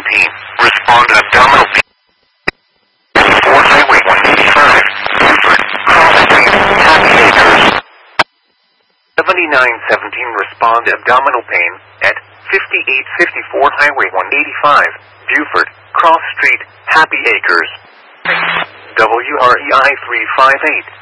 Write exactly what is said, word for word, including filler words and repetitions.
seventeen, respond abdominal pain. four Highway one eighty-five, Buford, Cross Street, Happy Acres. seventy-nine seventeen, respond abdominal pain at fifty-eight fifty-four Highway one eighty-five, Buford, Cross Street, Happy Acres. W R E I three five eight.